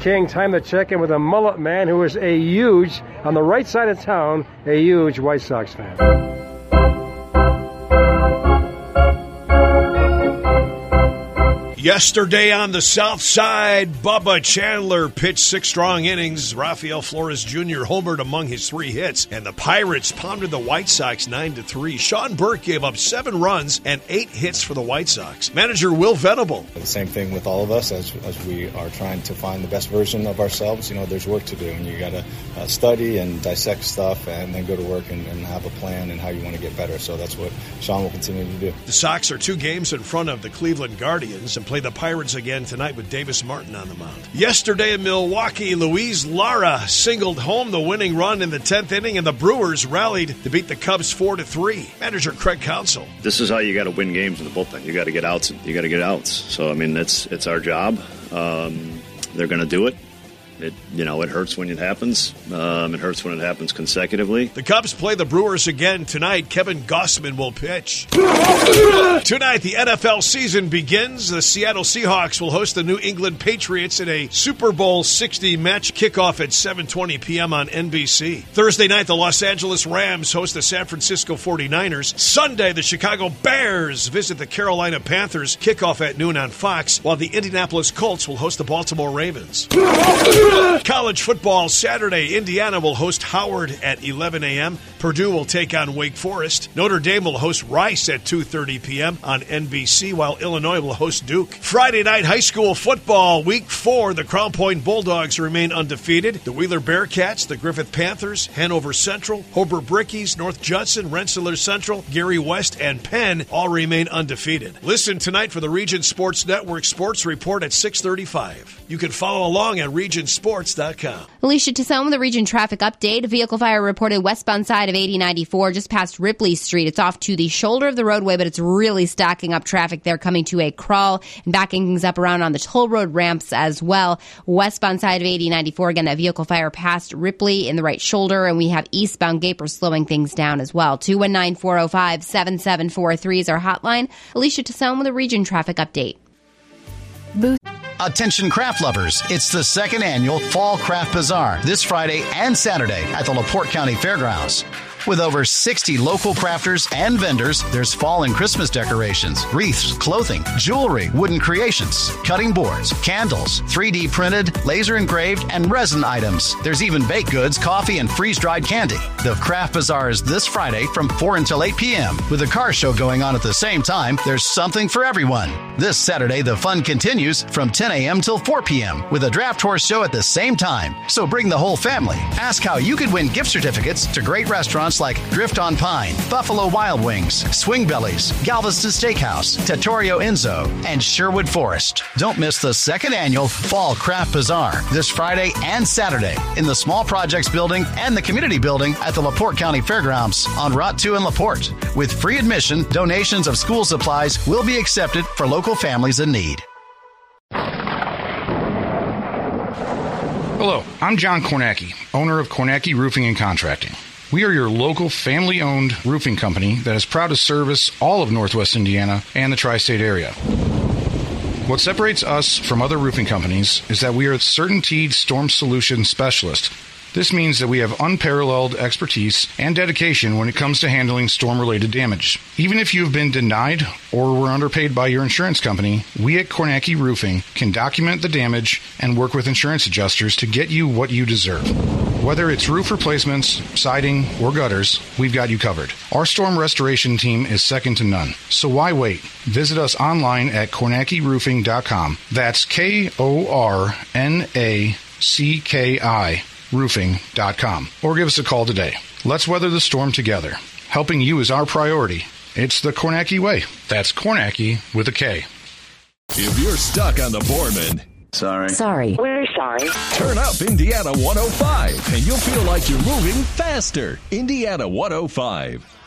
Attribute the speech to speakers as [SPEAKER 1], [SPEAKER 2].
[SPEAKER 1] King. Time to check in with a mullet man who is a huge, on the right side of town, a huge White Sox fan.
[SPEAKER 2] Yesterday on the South Side, Bubba Chandler pitched 6 strong innings. Rafael Flores Jr. homered among his 3 hits, and the Pirates pounded the White Sox 9-3. Sean Burke gave up 7 runs and 8 hits for the White Sox. Manager Will Venable.
[SPEAKER 3] The same thing with all of us as we are trying to find the best version of ourselves. You know, there's work to do, and you got to study and dissect stuff and then go to work and have a plan and how you want to get better. So that's what Sean will continue to do.
[SPEAKER 2] The Sox are 2 games in front of the Cleveland Guardians and play the Pirates again tonight with Davis Martin on the mound. Yesterday in Milwaukee, Luis Lara singled home the winning run in the 10th inning, and the Brewers rallied to beat the Cubs 4-3. Manager Craig Counsell.
[SPEAKER 4] This is how you got to win games in the bullpen. You got to get outs. You got to get outs. So I mean, it's our job. They're going to do it. It hurts when it happens. It hurts when it happens consecutively.
[SPEAKER 2] The Cubs play the Brewers again tonight. Kevin Gossman will pitch. Tonight, the NFL season begins. The Seattle Seahawks will host the New England Patriots in a Super Bowl 60 match kickoff at 7:20 p.m. on NBC. Thursday night, the Los Angeles Rams host the San Francisco 49ers. Sunday, the Chicago Bears visit the Carolina Panthers. Kickoff at noon on Fox, while the Indianapolis Colts will host the Baltimore Ravens. College football Saturday, Indiana will host Howard at 11 a.m. Purdue will take on Wake Forest. Notre Dame will host Rice at 2:30 p.m. on NBC, while Illinois will host Duke. Friday night high school football, Week 4, the Crown Point Bulldogs remain undefeated. The Wheeler Bearcats, the Griffith Panthers, Hanover Central, Hobart Brickies, North Judson, Rensselaer Central, Gary West, and Penn all remain undefeated. Listen tonight for the Region Sports Network Sports Report at 6:35. You can follow along at regionsports.com.
[SPEAKER 5] Alicia Tassone with the Region Traffic Update. A vehicle fire reported westbound side of 8094 just past Ripley Street. It's off to the shoulder of the roadway, but it's really stacking up traffic there, coming to a crawl and backing things up around on the toll road ramps as well. Westbound side of 8094, again, that vehicle fire past Ripley in the right shoulder, and we have eastbound Gapers slowing things down as well. 219-405-7743 is our hotline. Alicia Tassone with the Region Traffic Update.
[SPEAKER 6] Attention craft lovers, it's the second annual Fall Craft Bazaar this Friday and Saturday at the LaPorte County Fairgrounds. With over 60 local crafters and vendors, there's fall and Christmas decorations, wreaths, clothing, jewelry, wooden creations, cutting boards, candles, 3D printed, laser engraved, and resin items. There's even baked goods, coffee, and freeze-dried candy. The Craft Bazaar is this Friday from 4 until 8 p.m. With a car show going on at the same time, there's something for everyone. This Saturday, the fun continues from 10 a.m. till 4 p.m. with a draft horse show at the same time. So bring the whole family. Ask how you could win gift certificates to great restaurants like Drift on Pine, Buffalo Wild Wings, Swing Bellies, Galveston Steakhouse, Trattoria Enzo, and Sherwood Forest. Don't miss the second annual Fall Craft Bazaar this Friday and Saturday in the Small Projects Building and the Community Building at the LaPorte County Fairgrounds on Route 2 in LaPorte. With free admission, donations of school supplies will be accepted for local families in need.
[SPEAKER 7] Hello, I'm John Kornacki, owner of Kornacki Roofing and Contracting. We are your local family-owned roofing company that is proud to service all of Northwest Indiana and the tri-state area. What separates us from other roofing companies is that we are a CertainTeed Storm Solution Specialist. This means that we have unparalleled expertise and dedication when it comes to handling storm-related damage. Even if you have been denied or were underpaid by your insurance company, we at Kornacki Roofing can document the damage and work with insurance adjusters to get you what you deserve. Whether it's roof replacements, siding, or gutters, we've got you covered. Our storm restoration team is second to none. So why wait? Visit us online at KornackiRoofing.com. That's KORNACKI roofing.com, or give us a call today. Let's weather the storm together. Helping you is our priority. It's the Kornacki way. That's Kornacki with a K.
[SPEAKER 8] If you're stuck on the Borman,
[SPEAKER 9] Sorry. We're sorry.
[SPEAKER 8] Turn up Indiana 105, and you'll feel like you're moving faster. Indiana 105.